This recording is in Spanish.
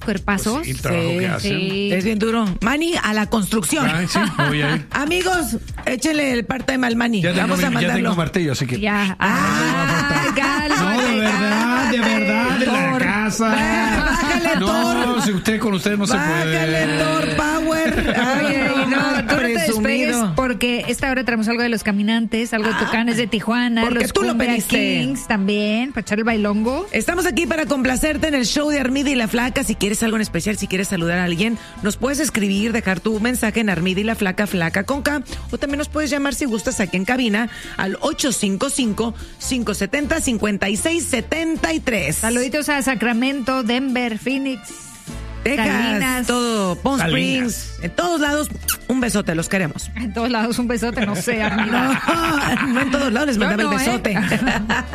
cuerpazos. Pues sí, el trabajo que hacen. Sí. Es bien duro. Manny, a la construcción. Ay, sí, voy a ir. Amigos, échenle el part-time al Manny. Ya Vamos a ya mandarlo. tengo martillo, así que. Ya. No, de verdad, de la casa. Bájale, No, Thor. si con usted no se Bájale, puede. Thor Power. Oye, no, tú no te despegues presumido. porque esta hora traemos algo de Los Caminantes, algo de Tucanes de Tijuana, porque los tú lo Cumbia pediste. Kings también, para echar el bailongo. Estamos aquí para complacerte en el show de Armida y la Flaca. Si quieres algo en especial, si quieres saludar a alguien, nos puedes escribir, dejar tu mensaje en Armida y la Flaca, Flaca con K, o también nos puedes llamar si gustas aquí en cabina al 855-570-5673. Saluditos a Sacramento, Denver, Phoenix, Texas, Salinas. todo, Palm Salinas. Springs, en todos lados, un besote, los queremos. En todos lados un besote, no sé, Armida. No, no en todos lados les mandaba Yo no, el besote.